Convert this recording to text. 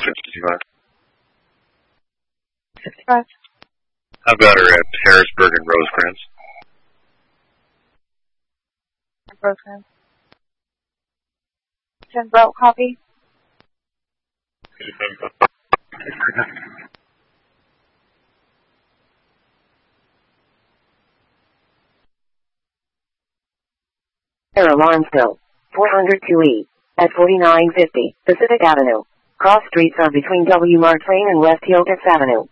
65. 65. How about her at Harrisburg and Rosecrans? Rosecrans. 10 belt copy. Error Lawrenceville, 402E, at 4950 Pacific Avenue. Cross streets are between W. Mark Twain and West Hillcrest Avenue.